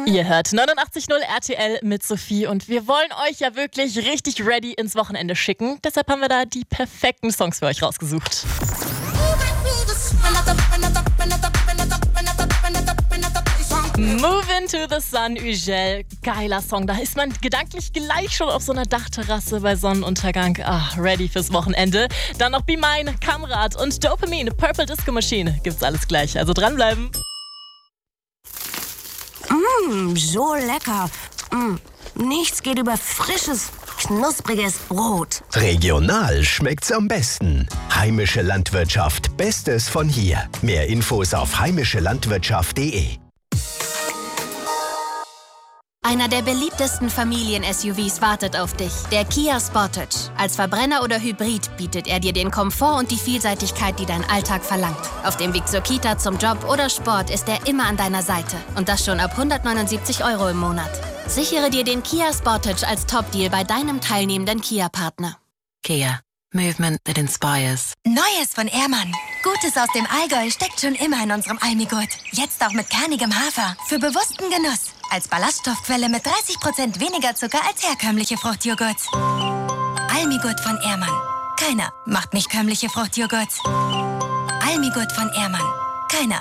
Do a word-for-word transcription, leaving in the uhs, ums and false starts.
Ihr hört neunundachtzig Komma null R T L mit Sophie und wir wollen euch ja wirklich richtig ready ins Wochenende schicken. Deshalb haben wir da die perfekten Songs für euch rausgesucht. Move into the Sun, Ugel. Geiler Song. Da ist man gedanklich gleich schon auf so einer Dachterrasse bei Sonnenuntergang. Ah, ready fürs Wochenende. Dann noch Be Mine, Kamrat und Dopamine, Purple Disco Machine. Gibt's alles gleich, also dranbleiben. Mmm, so lecker. Mm, nichts geht über frisches, knuspriges Brot. Regional schmeckt's am besten. Heimische Landwirtschaft, Bestes von hier. Mehr Infos auf heimische landwirtschaft punkt de. Einer der beliebtesten Familien-S U Vs wartet auf dich, der Kia Sportage. Als Verbrenner oder Hybrid bietet er dir den Komfort und die Vielseitigkeit, die dein Alltag verlangt. Auf dem Weg zur Kita, zum Job oder Sport ist er immer an deiner Seite. Und das schon ab hundertneunundsiebzig Euro im Monat. Sichere dir den Kia Sportage als Top-Deal bei deinem teilnehmenden Kia-Partner. Kia. Movement that inspires. Neues von Ehrmann. Gutes aus dem Allgäu steckt schon immer in unserem Almigurt. Jetzt auch mit kernigem Hafer. Für bewussten Genuss. Als Ballaststoffquelle mit dreißig Prozent weniger Zucker als herkömmliche Fruchtjoghurts. Almigurt von Ehrmann. Keiner macht mich kömmliche Fruchtjoghurts. Almigurt von Ehrmann. Keiner